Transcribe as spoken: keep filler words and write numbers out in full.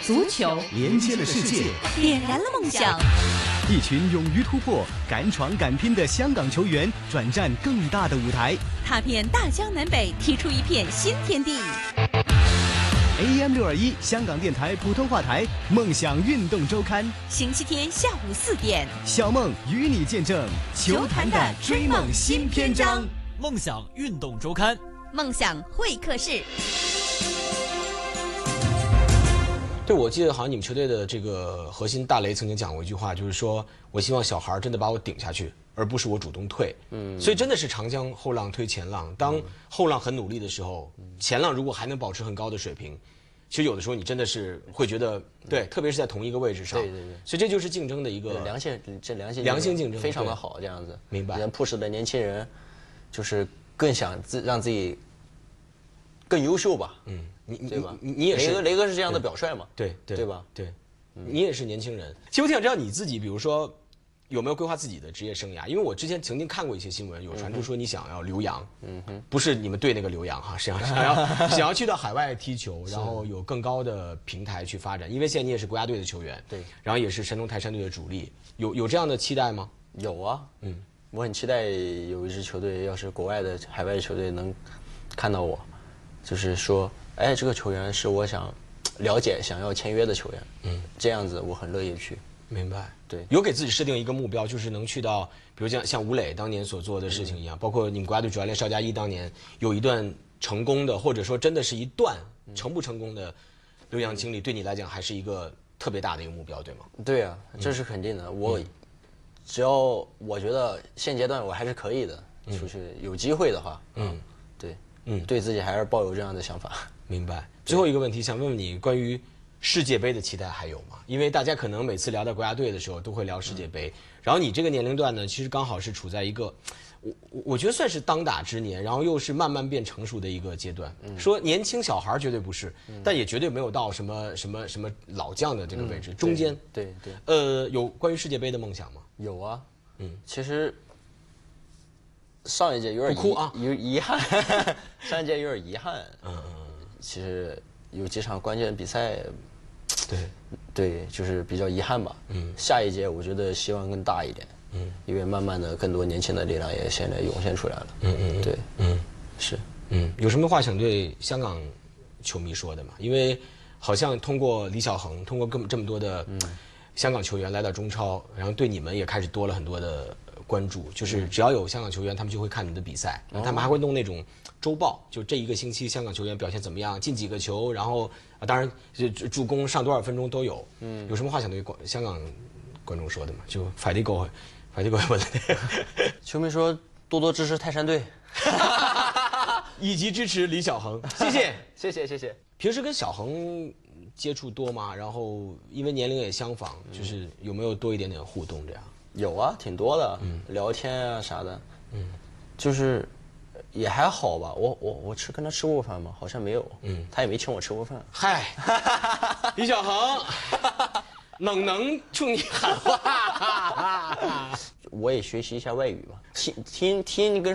足球连接了世界， 点燃了梦想。 一群勇于突破、敢闯敢拼的香港球员转战更大的舞台， 踏遍大江南北，踢出一片新天地。 A M 六二一香港电台普通话台《梦想运动周刊》， 星期天下午四点， 小梦与你见证球坛的追梦新篇章。 梦想运动周刊， 梦想会客室。 对，我记得好像你们球队的这个核心大雷曾经讲过一句话，就是说我希望小孩真的把我顶下去，而不是我主动退。嗯，所以真的是长江后浪推前浪，当后浪很努力的时候，前浪如果还能保持很高的水平，其实有的时候你真的是会觉得，对，特别是在同一个位置上。 对对对。 所以这就是竞争的一个良性，这良性良性竞争非常的好，这样子。 明白。 人 push 的年轻人，就是更想自让自己更优秀吧。嗯。你对吧？ 你你也是雷哥，雷哥是这样的表率嘛？ 对对对吧？ 对，你也是年轻人。其实我挺想知道你自己，比如说有没有规划自己的职业生涯？因为我之前曾经看过一些新闻，有传出说你想要留洋，嗯哼，不是你们队那个留洋哈，是想想要想要去到海外踢球，然后有更高的平台去发展。因为现在你也是国家队的球员， 对， 然后也是山东泰山队的主力，有有这样的期待吗？ 有啊，嗯，我很期待有一支球队，要是国外的海外的球队能看到我，就是说。哎，这个球员是我想了解、想要签约的球员，嗯，这样子我很乐意去。 明白， 对， 有给自己设定一个目标，就是能去到，比如像像吴磊当年所做的事情一样，嗯、包括你们国家队主教练邵佳一当年有一段成功的，或者说真的是一段成不成功的留洋经历，对你来讲还是一个特别大的一个目标，对吗？ 对啊，这是肯定的。嗯、我只要我觉得现阶段我还是可以的，嗯、出去有机会的话，嗯，对，嗯，对自己还是抱有这样的想法。 明白。最后一个问题，想问问你关于世界杯的期待还有吗？因为大家可能每次聊到国家队的时候，都会聊世界杯。嗯、然后你这个年龄段呢，其实刚好是处在一个，我我觉得算是当打之年，然后又是慢慢变成熟的一个阶段。嗯、说年轻小孩绝对不是，嗯、但也绝对没有到什么什么什么老将的这个位置，嗯、中间。 对 对, 对。 呃，有关于世界杯的梦想吗？ 有啊。嗯，其实。上一届有点不哭啊， 有遗憾，上一届有点遗憾。嗯嗯，其实有几场关键比赛， 对对，就是比较遗憾吧。嗯，下一届我觉得希望更大一点。嗯，因为慢慢的更多年轻的力量也现在涌现出来了。嗯嗯，对，嗯，是， 嗯，有什么话想对香港球迷说的吗？因为好像通过李小恒，通过这么这么多的香港球员来到中超，然后对你们也开始多了很多的。关注就是只要有香港球员，他们就会看你们的比赛，他们还会弄那种周报，就这一个星期香港球员表现怎么样，进几个球，然后啊，当然助攻上多少分钟都有。嗯，有什么话想对香港观众说的吗？就快啲過去，快啲過去問你。 球迷說多多支持泰山隊， 以及支持李小恒。謝謝， 謝謝，謝謝。 平時跟小恒接觸多嗎？然後因為年齡也相仿，就是有沒有多一點點互動這樣？ 有啊，挺多的，嗯、聊天啊啥的，嗯，就是也還好吧。我我我吃跟他吃過飯嗎？好像沒有，嗯，他也沒請我吃過飯。 嗨，李小恒，能能衝你喊話？ 我也學習一下外語嘛，聽聽聽跟。